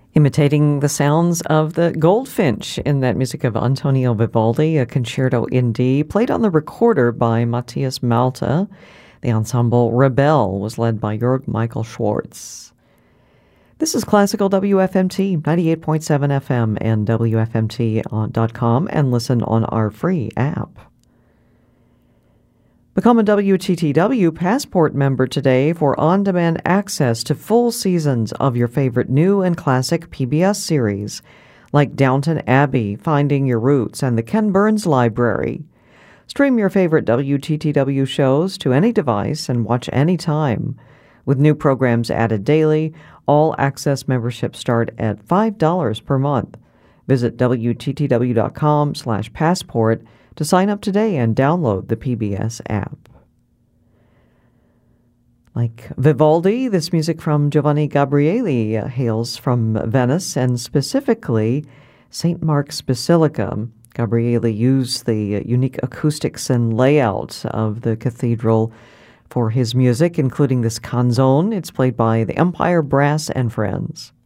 Imitating the sounds of the goldfinch in that music of Antonio Vivaldi, a concerto in D, played on the recorder by Matthias Malta. The ensemble Rebel was led by Jörg Michael Schwartz. This is Classical WFMT, 98.7 FM and WFMT.com, and listen on our free app. Become a WTTW Passport member today for on-demand access to full seasons of your favorite new and classic PBS series, like Downton Abbey, Finding Your Roots, and the Ken Burns Library. Stream your favorite WTTW shows to any device and watch anytime. With new programs added daily, all access memberships start at $5 per month. Visit WTTW.com/passport to sign up today and download the PBS app. Like Vivaldi, this music from Giovanni Gabrieli hails from Venice and specifically St. Mark's Basilica. Gabrieli used the unique acoustics and layout of the cathedral for his music, including this canzone. It's played by the Empire Brass and Friends.